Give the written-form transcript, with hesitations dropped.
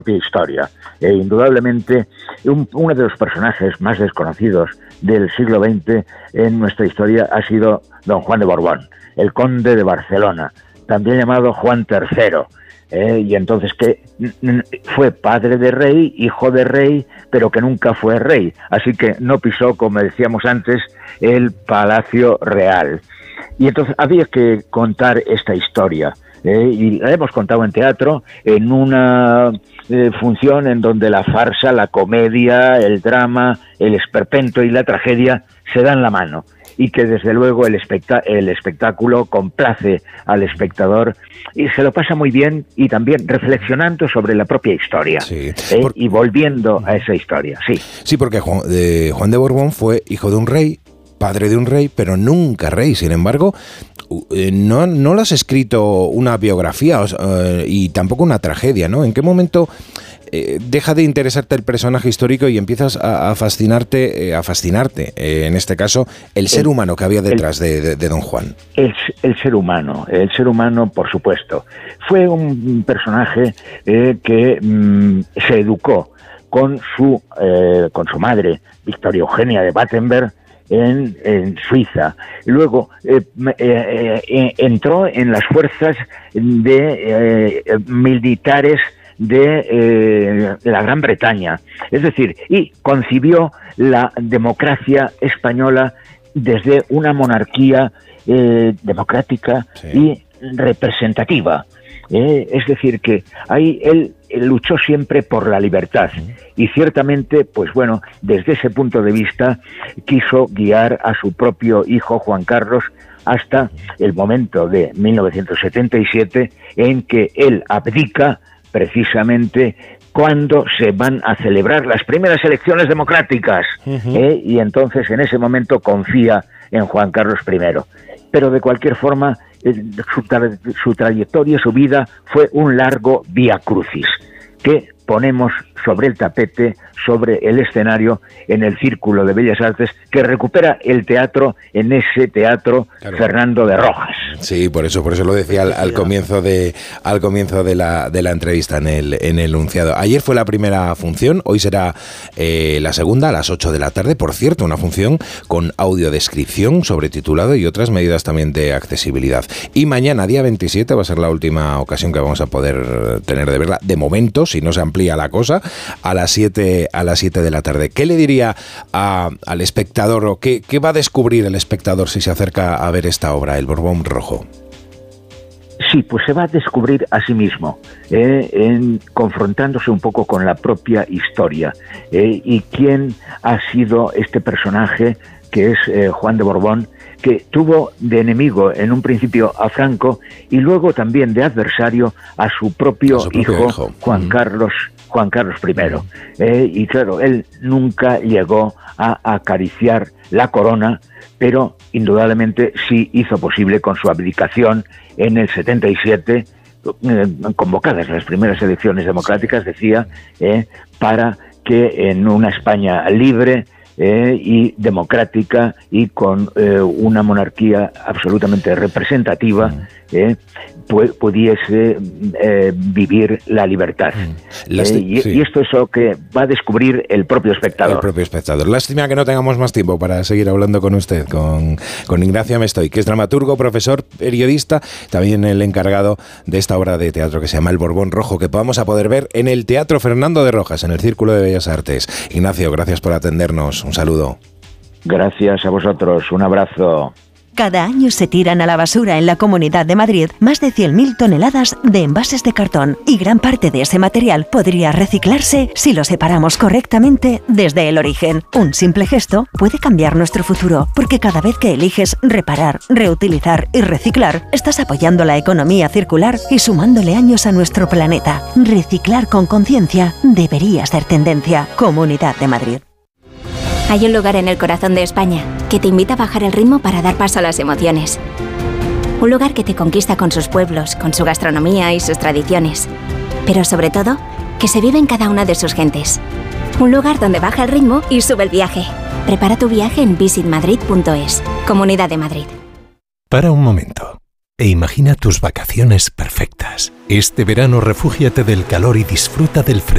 historia. Indudablemente, uno de los personajes más desconocidos del siglo XX en nuestra historia ha sido don Juan de Borbón, el conde de Barcelona, también llamado Juan III, y entonces que fue padre de rey, hijo de rey, pero que nunca fue rey, así que no pisó, como decíamos antes, el Palacio Real. Y entonces había que contar esta historia. Y la hemos contado en teatro, en una función en donde la farsa, la comedia, el drama, el esperpento y la tragedia se dan la mano, y que desde luego el espectáculo complace al espectador y se lo pasa muy bien, y también reflexionando sobre la propia historia, sí. Y volviendo a esa historia. Sí, porque Juan de Borbón fue hijo de un rey, padre de un rey, pero nunca rey. Sin embargo, no le has escrito una biografía y tampoco una tragedia, ¿no? ¿En qué momento deja de interesarte el personaje histórico y empiezas a fascinarte, en este caso, el ser humano que había detrás de don Juan? El ser humano, por supuesto. Fue un personaje que se educó con su madre, Victoria Eugenia de Battenberg, en Suiza. Luego entró en las fuerzas militares de la Gran Bretaña, es decir, y concibió la democracia española desde una monarquía democrática, sí, y representativa. Es decir, que ahí él luchó siempre por la libertad, y ciertamente, pues bueno, desde ese punto de vista quiso guiar a su propio hijo Juan Carlos hasta el momento de 1977 en que él abdica precisamente cuando se van a celebrar las primeras elecciones democráticas, y entonces en ese momento confía en Juan Carlos I. Pero de cualquier forma, su trayectoria, su vida fue un largo vía crucis que ponemos sobre el tapete, sobre el escenario, en el Círculo de Bellas Artes, que recupera el teatro en ese teatro, claro, Fernando de Rojas. Sí, por eso lo decía al comienzo de la entrevista en el enunciado. Ayer fue la primera función, hoy será la segunda a las 8 de la tarde. Por cierto, una función con audiodescripción, sobretitulado y otras medidas también de accesibilidad. Y mañana, día 27, va a ser la última ocasión que vamos a poder tener de verla. De momento, si no se amplía la cosa, a las 7 de la tarde. ¿Qué le diría al espectador, o qué va a descubrir el espectador si se acerca a ver esta obra, El Borbón Rojo? Sí, pues se va a descubrir a sí mismo, confrontándose un poco con la propia historia, y quién ha sido este personaje que es Juan de Borbón, que tuvo de enemigo en un principio a Franco y luego también de adversario a su propio hijo Juan Carlos I. Y claro, él nunca llegó a acariciar la corona, pero indudablemente sí hizo posible con su abdicación en el 77, convocadas las primeras elecciones democráticas, decía, para que en una España libre y democrática y con una monarquía absolutamente representativa, pudiese vivir la libertad. Y esto es lo que va a descubrir el propio espectador. Lástima que no tengamos más tiempo para seguir hablando con usted, con Ignacio Amestoy, que es dramaturgo, profesor, periodista, también el encargado de esta obra de teatro que se llama El Borbón Rojo, que vamos a poder ver en el Teatro Fernando de Rojas, en el Círculo de Bellas Artes. Ignacio, gracias por atendernos. Un saludo. Gracias a vosotros. Un abrazo. Cada año se tiran a la basura en la Comunidad de Madrid más de 100.000 toneladas de envases de cartón, y gran parte de ese material podría reciclarse si lo separamos correctamente desde el origen. Un simple gesto puede cambiar nuestro futuro, porque cada vez que eliges reparar, reutilizar y reciclar, estás apoyando la economía circular y sumándole años a nuestro planeta. Reciclar con conciencia debería ser tendencia. Comunidad de Madrid. Hay un lugar en el corazón de España que te invita a bajar el ritmo para dar paso a las emociones. Un lugar que te conquista con sus pueblos, con su gastronomía y sus tradiciones. Pero sobre todo, que se vive en cada una de sus gentes. Un lugar donde baja el ritmo y sube el viaje. Prepara tu viaje en visitmadrid.es. Comunidad de Madrid. Para un momento e imagina tus vacaciones perfectas. Este verano refúgiate del calor y disfruta del fresco